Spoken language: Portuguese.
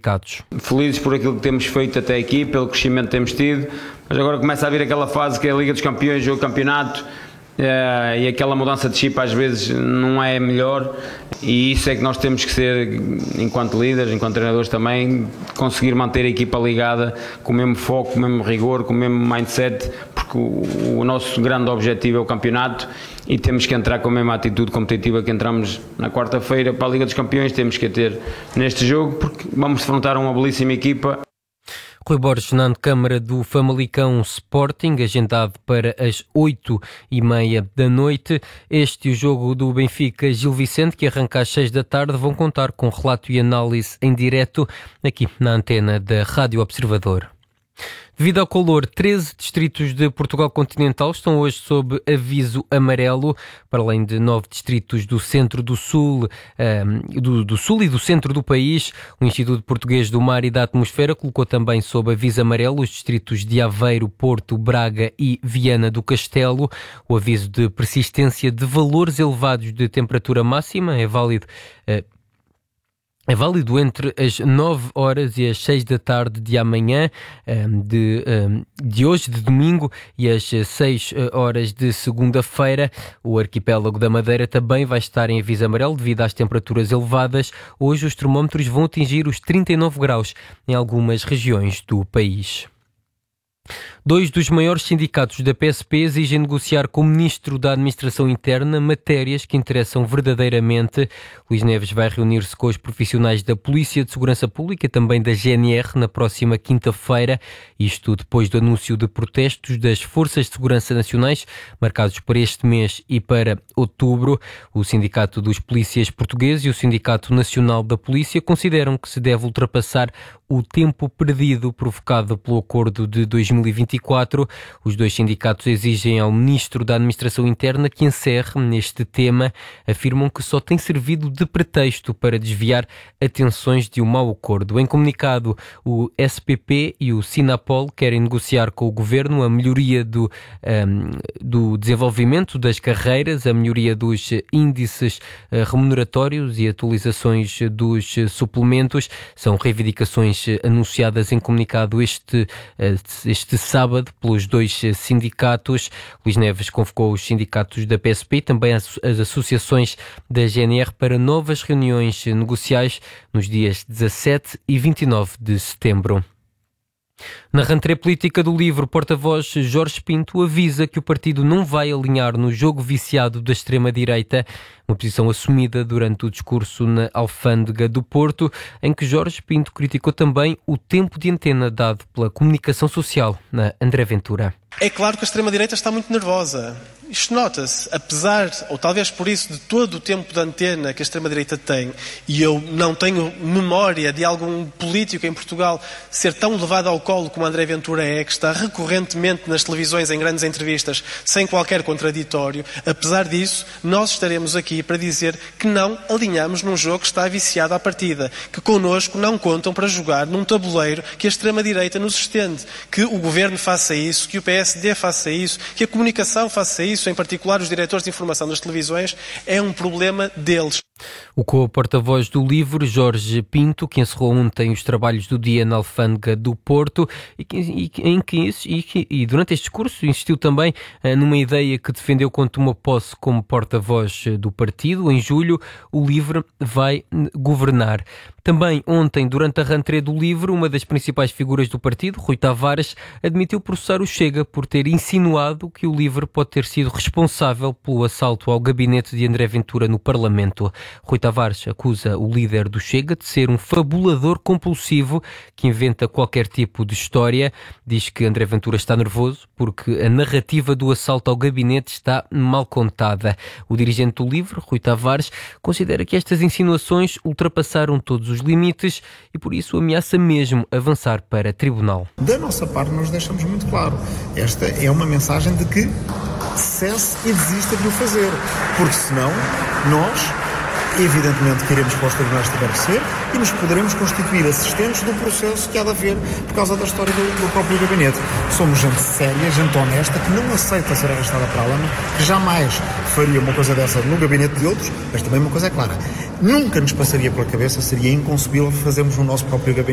sindicatos. Felizes por aquilo que temos feito até aqui, pelo crescimento que temos tido, mas agora começa a vir aquela fase que é a Liga dos Campeões, o campeonato, e aquela mudança de chip às vezes não é melhor, e isso é que nós temos que ser, enquanto líderes, enquanto treinadores também, conseguir manter a equipa ligada com o mesmo foco, com o mesmo rigor, com o mesmo mindset, porque o nosso grande objetivo é o campeonato e temos que entrar com a mesma atitude competitiva que entramos na quarta-feira para a Liga dos Campeões, temos que a ter neste jogo, porque vamos defrontar uma belíssima equipa. Rui Borges na antecâmara do Famalicão Sporting, agendado para as 20h30 da noite. Este e o jogo do Benfica Gil Vicente, que arranca às 6 da tarde, vão contar com relato e análise em direto aqui na antena da Rádio Observador. Devido ao calor, 13 distritos de Portugal continental estão hoje sob aviso amarelo, para além de 9 distritos do centro do sul, do sul e do centro do país. O Instituto Português do Mar e da Atmosfera colocou também sob aviso amarelo os distritos de Aveiro, Porto, Braga e Viana do Castelo. O aviso de persistência de valores elevados de temperatura máxima é válido entre as 9 horas e as 6 da tarde de amanhã, de hoje, de domingo, e as 6 horas de segunda-feira. O arquipélago da Madeira também vai estar em aviso amarelo devido às temperaturas elevadas. Hoje os termómetros vão atingir os 39 graus em algumas regiões do país. 2 dos maiores sindicatos da PSP exigem negociar com o Ministro da Administração Interna matérias que interessam verdadeiramente. Luís Neves vai reunir-se com os profissionais da Polícia de Segurança Pública e também da GNR na próxima quinta-feira. Isto depois do anúncio de protestos das Forças de Segurança Nacionais, marcados para este mês e para outubro. O Sindicato dos Polícias Portugueses e o Sindicato Nacional da Polícia consideram que se deve ultrapassar o tempo perdido provocado pelo acordo de 2024. Os dois sindicatos exigem ao Ministro da Administração Interna que encerre neste tema. Afirmam que só tem servido de pretexto para desviar atenções de um mau acordo. Em comunicado, o SPP e o Sinapol querem negociar com o Governo a melhoria do desenvolvimento das carreiras, a melhoria dos índices remuneratórios e atualizações dos suplementos. São reivindicações anunciadas em comunicado este sábado pelos dois sindicatos. Luís Neves convocou os sindicatos da PSP e também as associações da GNR para novas reuniões negociais nos dias 17 e 29 de setembro. Na rentrée política do LIVRE, o porta-voz Jorge Pinto avisa que o partido não vai alinhar no jogo viciado da extrema-direita, uma posição assumida durante o discurso na Alfândega do Porto, em que Jorge Pinto criticou também o tempo de antena dado pela comunicação social na André Ventura. É claro que a extrema-direita está muito nervosa. Isto nota-se, apesar, ou talvez por isso, de todo o tempo de antena que a extrema-direita tem, e eu não tenho memória de algum político em Portugal ser tão levado ao colo como André Ventura é, que está recorrentemente nas televisões em grandes entrevistas, sem qualquer contraditório. Apesar disso, nós estaremos aqui para dizer que não alinhamos num jogo que está viciado à partida, que connosco não contam para jogar num tabuleiro que a extrema-direita nos estende, que o Governo faça isso, que o PSD faça isso, que a comunicação faça isso, em particular os diretores de informação das televisões, é um problema deles. O co-porta-voz do LIVRE, Jorge Pinto, que encerrou ontem os trabalhos do dia na Alfândega do Porto e durante este discurso insistiu também numa ideia que defendeu quando tomou posse como porta-voz do partido. Em julho, o LIVRE vai governar. Também ontem, durante a rentrée do LIVRE, uma das principais figuras do partido, Rui Tavares, admitiu processar o Chega por ter insinuado que o LIVRE pode ter sido responsável pelo assalto ao gabinete de André Ventura no Parlamento. Rui Tavares acusa o líder do Chega de ser um fabulador compulsivo que inventa qualquer tipo de história. Diz que André Ventura está nervoso porque a narrativa do assalto ao gabinete está mal contada. O dirigente do LIVRE, Rui Tavares, considera que estas insinuações ultrapassaram todos os limites e por isso ameaça mesmo avançar para tribunal. Da nossa parte nós deixamos muito claro, esta é uma mensagem de que cesse e desista de o fazer, porque senão nós evidentemente queremos que os tribunais tiver que ser e nos poderemos constituir assistentes do processo que há de haver por causa da história do próprio gabinete. Somos gente séria, gente honesta, que não aceita ser arrastada para a lama, que jamais faria uma coisa dessa no gabinete de outros, mas também uma coisa é clara, nunca nos passaria pela cabeça, seria inconcebível fazermos no nosso próprio gabinete.